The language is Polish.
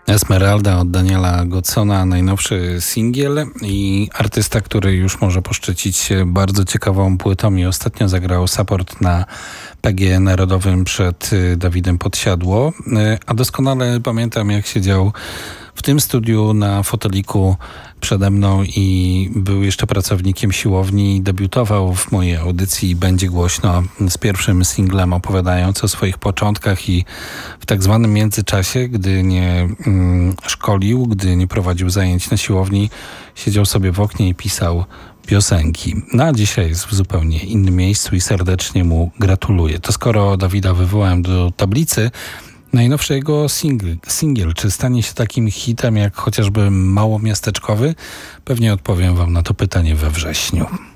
Esmeralda od Daniela Godsona, najnowszy singiel i artysta, który już może poszczycić się bardzo ciekawą płytą i ostatnio zagrał support na PG Narodowym przed Dawidem Podsiadło. A doskonale pamiętam, jak siedział w tym studiu na foteliku przede mną i był jeszcze pracownikiem siłowni. Debiutował w mojej audycji Będzie Głośno z pierwszym singlem, opowiadając o swoich początkach i w tak zwanym międzyczasie, gdy nie szkolił, gdy nie prowadził zajęć na siłowni, siedział sobie w oknie i pisał piosenki. No a dzisiaj jest w zupełnie innym miejscu i serdecznie mu gratuluję. To skoro Dawida wywołałem do tablicy, najnowszy jego singiel, czy stanie się takim hitem jak chociażby Małomiasteczkowy? Pewnie odpowiem wam na to pytanie we wrześniu.